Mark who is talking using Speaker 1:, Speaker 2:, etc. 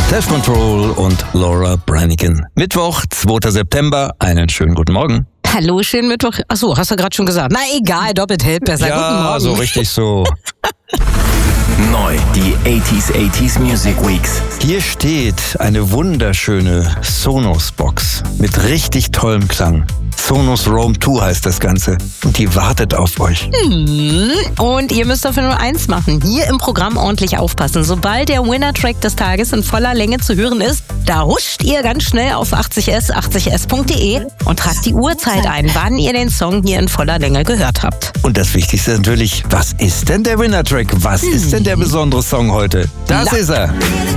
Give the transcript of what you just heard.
Speaker 1: Self-Control und Laura Branigan. Mittwoch, 2. September. Einen schönen guten Morgen.
Speaker 2: Hallo, schönen Mittwoch. Achso, hast du gerade schon gesagt. Na egal, doppelt hält besser. Guten Morgen.
Speaker 1: So richtig so.
Speaker 3: Neu, die 80s Music Weeks.
Speaker 1: Hier steht eine wunderschöne Sonos-Box mit richtig tollem Klang. Sonos Roam 2 heißt das Ganze. Und die wartet auf euch.
Speaker 2: Und ihr müsst dafür nur eins machen. Hier im Programm ordentlich aufpassen. Sobald der Winner-Track des Tages in voller Länge zu hören ist, da huscht ihr ganz schnell auf 80s.de und tragt die Uhrzeit ein, wann ihr den Song hier in voller Länge gehört habt.
Speaker 1: Und das Wichtigste ist natürlich, was ist denn der Winner-Track? Was ist denn der besondere Song heute? Das ist er.